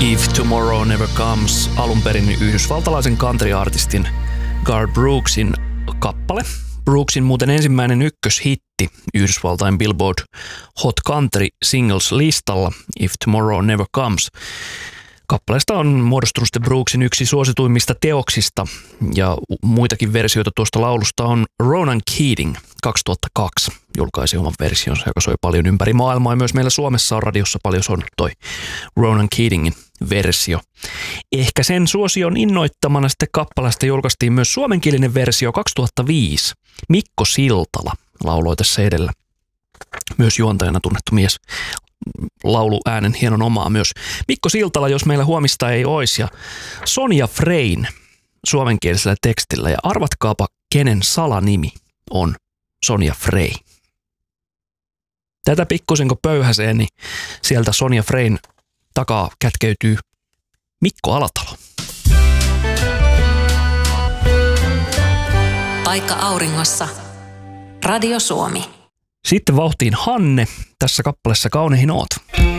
If Tomorrow Never Comes, alun perin yhdysvaltalaisen country-artistin Garth Brooksin kappale. Brooksin muuten ensimmäinen ykköshitti Yhdysvaltain Billboard Hot Country Singles-listalla If Tomorrow Never Comes. Kappaleesta on muodostunut sitten Brooksin yksi suosituimmista teoksista ja muitakin versioita tuosta laulusta on Ronan Keating 2002 julkaisi oman versionsa, joka soi paljon ympäri maailmaa ja myös meillä Suomessa on radiossa paljon soinut toi Ronan Keatingin versio. Ehkä sen suosion innoittamana sitten kappaleesta julkaistiin myös suomenkielinen versio 2005. Mikko Siltala lauloi tässä edellä. Myös juontajana tunnettu mies. Lauluäänen hienon omaa myös. Mikko Siltala, jos meillä huomista ei ois, ja Sonja Frein suomenkielisellä tekstillä. Ja arvatkaapa, kenen salanimi on Sonja Frey. Tätä pikkusenko pöyhäseen, niin sieltä Sonja Frein takaa kätkeytyy Mikko Alatalo. Paikka auringossa. Radio Suomi. Sitten vauhtiin Hanne. Tässä kappaleessa Kaunehin oot.